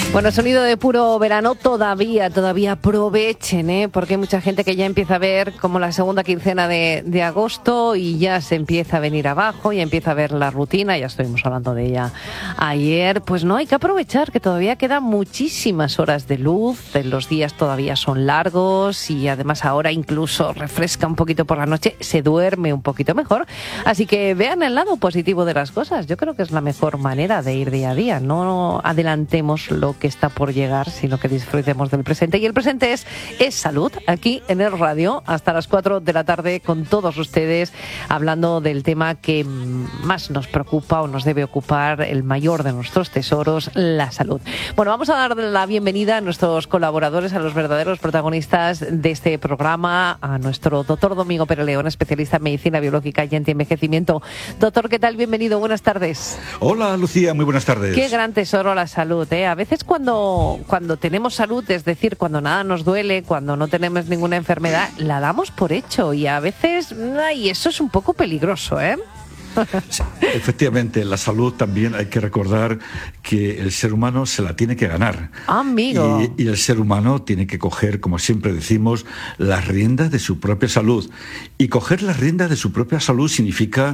Bueno, sonido de puro verano, todavía aprovechen, porque hay mucha gente que ya empieza a ver como la segunda quincena de agosto y ya se empieza a venir abajo, ya empieza a ver la rutina, ya estuvimos hablando de ella ayer. Pues no, hay que aprovechar que todavía quedan muchísimas horas de luz, los días todavía son largos y además ahora incluso refresca un poquito por la noche, se duerme un poquito mejor, así que vean el lado positivo de las cosas. Yo creo que es la mejor manera de ir día a día, no adelantemos lo que está por llegar, sino que disfrutemos del presente. Y el presente es salud, aquí en el radio, hasta las 4 de la tarde con todos ustedes, hablando del tema que más nos preocupa o nos debe ocupar, el mayor de nuestros tesoros, la salud. Bueno, vamos a dar la bienvenida a nuestros colaboradores, a los verdaderos protagonistas de este programa, a nuestro doctor Domingo Pérez León, especialista en medicina biológica y antienvejecimiento. Doctor, ¿qué tal? Bienvenido, buenas tardes. Hola, Lucía, muy buenas tardes. Qué gran tesoro la salud, ¿eh? A veces cuando tenemos salud, es decir, cuando nada nos duele, cuando no tenemos ninguna enfermedad, la damos por hecho y a veces, ay, eso es un poco peligroso, ¿eh? Sí, efectivamente, la salud también hay que recordar que el ser humano se la tiene que ganar. Amigo. Y el ser humano tiene que coger, como siempre decimos, las riendas de su propia salud. Y coger las riendas de su propia salud significa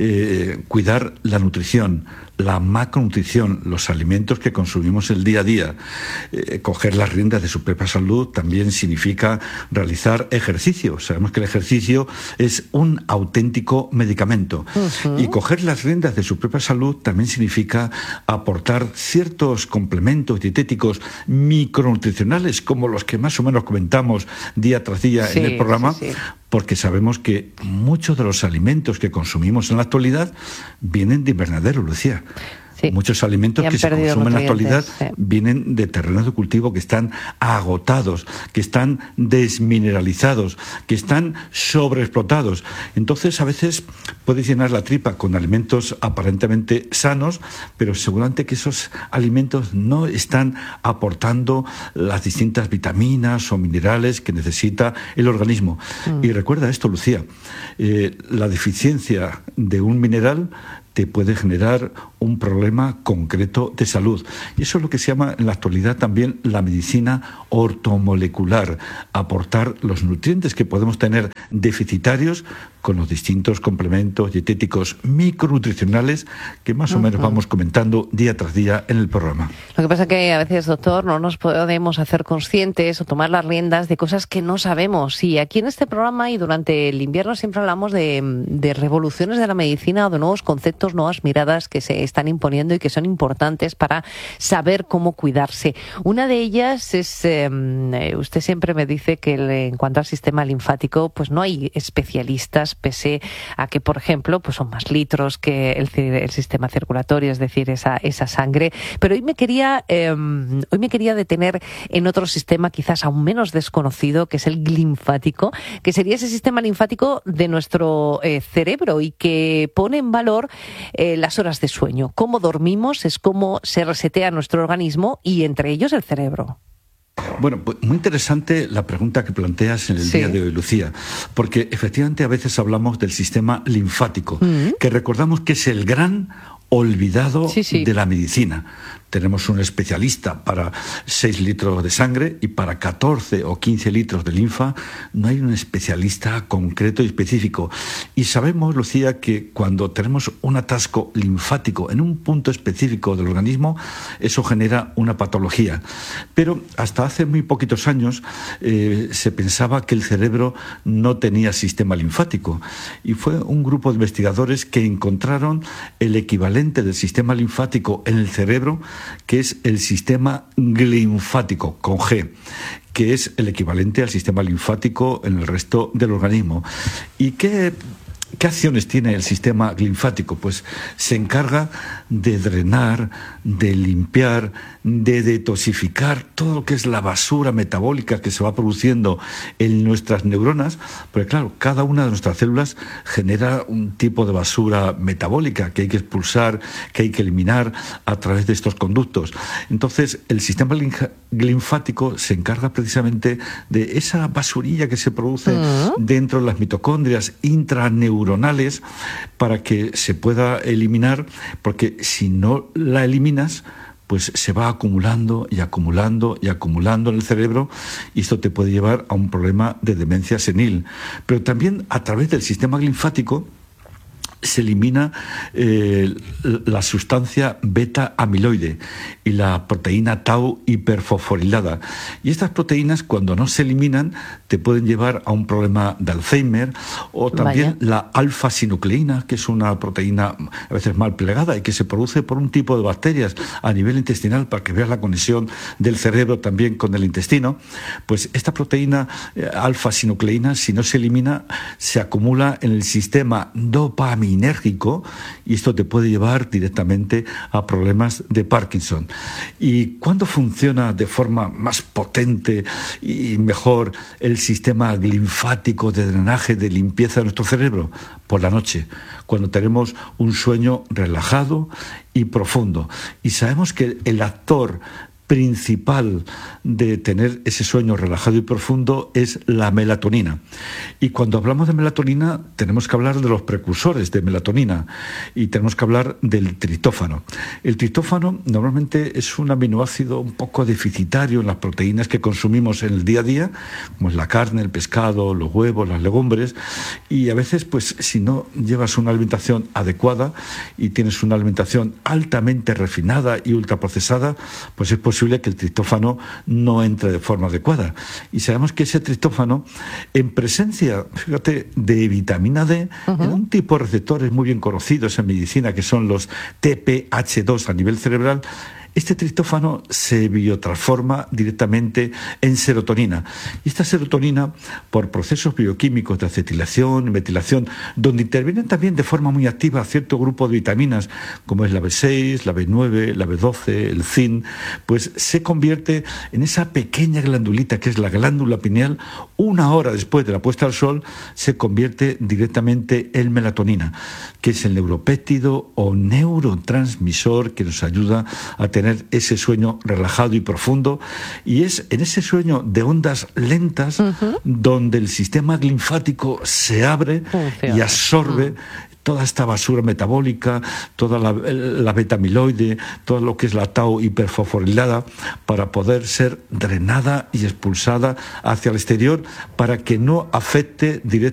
cuidar la nutrición, la macronutrición, los alimentos que consumimos el día a día. Coger las riendas de su propia salud también significa realizar ejercicio. Sabemos que el ejercicio es un auténtico medicamento. Y coger las riendas de su propia salud también significa aportar ciertos complementos dietéticos micronutricionales, como los que más o menos comentamos día tras día en el programa, porque sabemos que muchos de los alimentos que consumimos en la actualidad vienen de invernadero, Lucía. Sí. Muchos alimentos que se consumen en la actualidad vienen de terrenos de cultivo que están agotados, que están desmineralizados, que están sobreexplotados. Entonces, a veces puedes llenar la tripa con alimentos aparentemente sanos, pero seguramente que esos alimentos no están aportando las distintas vitaminas o minerales que necesita el organismo. Y recuerda esto, Lucía, la deficiencia de un mineral te puede generar un problema concreto de salud. Y eso es lo que se llama en la actualidad también la medicina ortomolecular, aportar los nutrientes que podemos tener deficitarios con los distintos complementos dietéticos micronutricionales que más o menos vamos comentando día tras día en el programa. Lo que pasa es que a veces, doctor, no nos podemos hacer conscientes o tomar las riendas de cosas que no sabemos. Y aquí en este programa y durante el invierno siempre hablamos de revoluciones de la medicina o de nuevos conceptos, nuevas miradas que se están imponiendo y que son importantes para saber cómo cuidarse. Una de ellas es, usted siempre me dice que en cuanto al sistema linfático, pues no hay especialistas, pese a que, por ejemplo, pues son más litros que el sistema circulatorio, es decir, esa sangre. Pero hoy me quería detener en otro sistema quizás aún menos desconocido, que es el linfático, que sería ese sistema linfático de nuestro cerebro y que pone en valor las horas de sueño. Cómo dormimos es cómo se resetea nuestro organismo y entre ellos el cerebro. Bueno, pues muy interesante la pregunta que planteas en el día de hoy, Lucía, porque efectivamente a veces hablamos del sistema linfático, que recordamos que es el gran olvidado de la medicina. Tenemos un especialista para 6 litros de sangre y para 14 o 15 litros de linfa no hay un especialista concreto y específico. Y sabemos, Lucía, que cuando tenemos un atasco linfático en un punto específico del organismo, eso genera una patología. Pero hasta hace muy poquitos años se pensaba que el cerebro no tenía sistema linfático. Y fue un grupo de investigadores que encontraron el equivalente del sistema linfático en el cerebro, que es el sistema glinfático, con G, que es el equivalente al sistema linfático en el resto del organismo. ¿Y qué acciones tiene el sistema linfático? Pues se encarga de drenar, de limpiar, de detoxificar todo lo que es la basura metabólica que se va produciendo en nuestras neuronas, porque claro, cada una de nuestras células genera un tipo de basura metabólica que hay que expulsar, que hay que eliminar a través de estos conductos. Entonces, el sistema linfático se encarga precisamente de esa basurilla que se produce dentro de las mitocondrias intraneuronales para que se pueda eliminar, porque si no la eliminas, pues se va acumulando y acumulando y acumulando en el cerebro, y esto te puede llevar a un problema de demencia senil. Pero también a través del sistema linfático se elimina la sustancia beta-amiloide y la proteína tau hiperfosforilada. Y estas proteínas, cuando no se eliminan, te pueden llevar a un problema de Alzheimer, o también la alfa-sinucleína, que es una proteína a veces mal plegada y que se produce por un tipo de bacterias a nivel intestinal, para que veas la conexión del cerebro también con el intestino. Pues esta proteína alfa-sinucleína, si no se elimina, se acumula en el sistema dopaminérgico, y esto te puede llevar directamente a problemas de Parkinson. ¿Y cuándo funciona de forma más potente y mejor el sistema linfático de drenaje, de limpieza de nuestro cerebro? Por la noche, cuando tenemos un sueño relajado y profundo. Y sabemos que el actor principal de tener ese sueño relajado y profundo es la melatonina. Y cuando hablamos de melatonina, tenemos que hablar de los precursores de melatonina, y tenemos que hablar del triptófano. El triptófano normalmente es un aminoácido un poco deficitario en las proteínas que consumimos en el día a día, como es la carne, el pescado, los huevos, las legumbres, y a veces, pues, si no llevas una alimentación adecuada y tienes una alimentación altamente refinada y ultraprocesada, pues es posible que el triptófano no entre de forma adecuada. Y sabemos que ese triptófano, en presencia, fíjate, de vitamina D, en un tipo de receptores muy bien conocidos en medicina, que son los TPH2 a nivel cerebral, este triptófano se biotransforma directamente en serotonina. Y esta serotonina, por procesos bioquímicos de acetilación y metilación, donde intervienen también de forma muy activa cierto grupo de vitaminas, como es la B6, la B9, la B12, el zinc, pues se convierte en esa pequeña glandulita que es la glándula pineal. Una hora después de la puesta al sol, se convierte directamente en melatonina, que es el neuropéptido o neurotransmisor que nos ayuda a tener ese sueño relajado y profundo. Y es en ese sueño de ondas lentas donde el sistema linfático se abre y absorbe toda esta basura metabólica, toda la beta-amiloide, todo lo que es la tau hiperfosforilada, para poder ser drenada y expulsada hacia el exterior, para que no afecte directamente